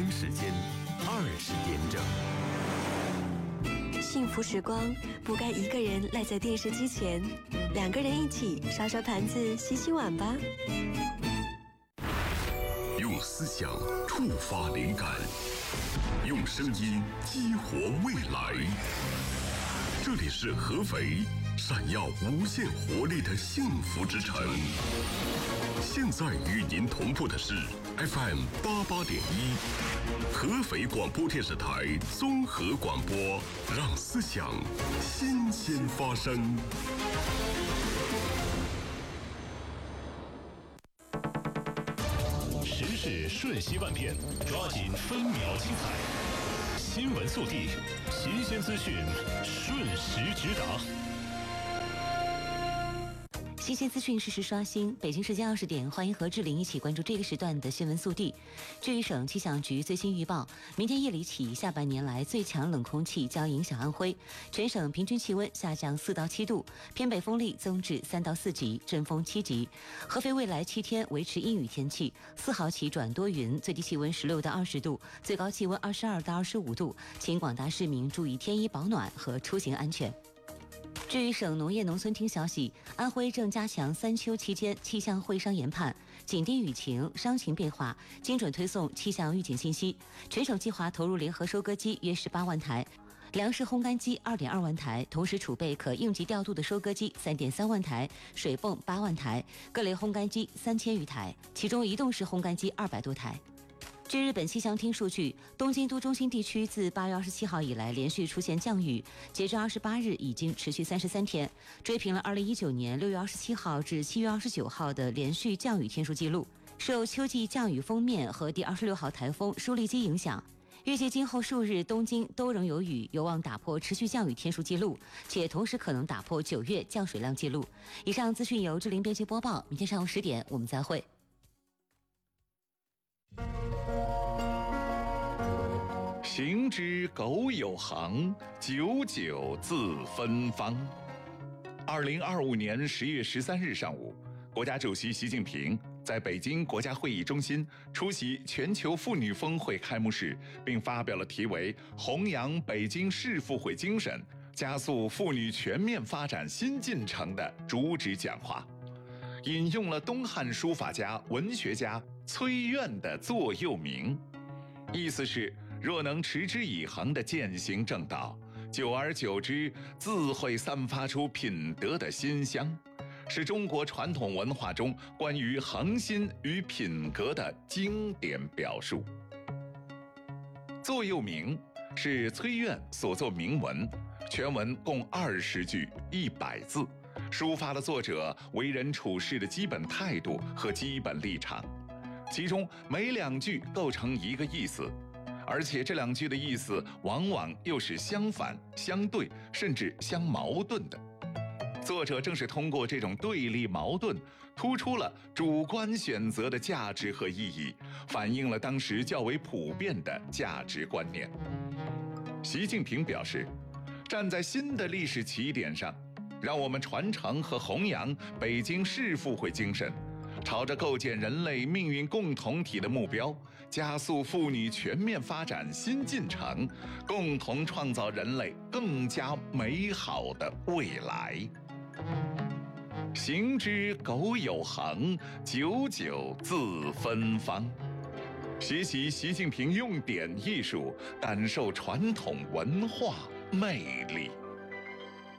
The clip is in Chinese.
京时间20点整。 幸福时光不该一个人赖在电视机前，2个人一起刷刷盘子、洗洗碗吧。 用思想触发灵感，用声音激活未来。这里是合肥，闪耀无限活力的幸福之城。现在与您同步的是 FM 88.1，合肥广播电视台综合广播，让思想新鲜发生。 时事瞬息万变，抓紧分秒精彩。新闻速递，新鲜资讯，瞬时直达。 新鲜资讯实时刷新，北京时间20点，欢迎和志玲一起关注这个时段的新闻速递。据省气象局最新预报，明天夜里起，下半年来最强冷空气将影响安徽，全省平均气温下降4到7度，偏北风力增至3到4级，阵风7级。合肥未来7天维持阴雨天气，4号起转多云，最低气温16到20度，最高气温22到25度，请广大市民注意添衣保暖和出行安全。据省农业农村厅消息，安徽正加强3秋期间气象会商研判，紧盯雨情、商情变化，精准推送气象预警信息。全省计划投入联合收割机约18万台，粮食烘干机2.2万台，同时储备可应急调度的收割机3.3万台，水泵8万台，各类烘干机3000余台，其中移动式烘干机200多台。据日本气象厅数据，东京都中心地区自8月27号以来连续出现降雨，截至28日已经持续33天，追平了2019年6月27号至7月29号的连续降雨天数记录。受秋季降雨锋面和第26号台风舒力基影响，预计今后数日东京都仍有雨，有望打破持续降雨天数记录，且同时可能打破9月降水量记录。以上资讯由志玲编辑播报，明天上午10点我们再会。 行之苟有行，久久自芬芳。2025年10月13日上午，国家主席习近平在北京国家会议中心出席全球妇女峰会开幕式，并发表了题为“弘扬北京市妇会精神，加速妇女全面发展新进程”的主旨讲话，引用了东汉书法家、文学家崔苑的座右铭，意思是若能持之以恒地践行正道，久而久之自会散发出品德的馨香，是中国传统文化中关于恒心与品格的经典表述。座右铭是崔苑所作铭文，全文共20句100字，抒发了作者为人处事的基本态度和基本立场，其中每2句构成一个意思，而且这2句的意思往往又是相反、相对，甚至相矛盾的。作者正是通过这种对立矛盾，突出了主观选择的价值和意义，反映了当时较为普遍的价值观念。习近平表示，站在新的历史起点上，让我们传承和弘扬北京市妇会精神，朝着构建人类命运共同体的目标，加速妇女全面发展新进程，共同创造人类更加美好的未来。行之苟有行，久久自芬芳。学习习近平用典艺术，感受传统文化魅力。